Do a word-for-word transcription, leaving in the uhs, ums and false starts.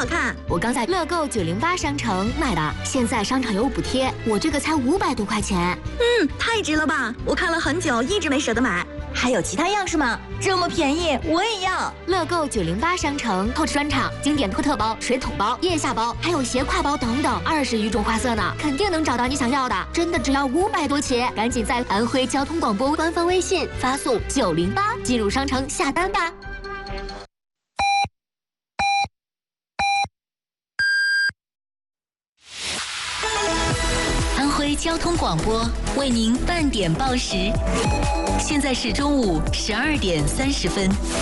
好看。 我刚在乐购九零八商城买的，现在商场有补贴，我这个才五百多块钱。 嗯，太值了吧！我看了很久，一直没舍得买。 还有其他样式吗？这么便宜，我也要！ 乐购九零八商城透支专场、经典托特包、水桶包、腋下包，还有斜挎包等等，二十余种花色呢，肯定能找到你想要的。真的只要五百多起，赶紧在安徽交通广播官方微信发送九零八进入商城下单吧。 安徽交通广播为您半点报时，现在是中午十二点三十分。